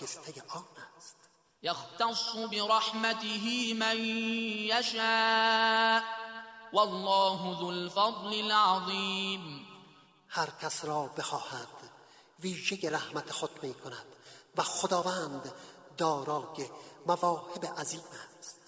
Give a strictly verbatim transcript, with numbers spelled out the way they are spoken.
شایسته آن است. یختص برحمته من یشاء والله ذو الفضل العظیم. هر کس را بخواهد ویژه رحمت خود می کند و خداوند دارای مواهب عظیم است.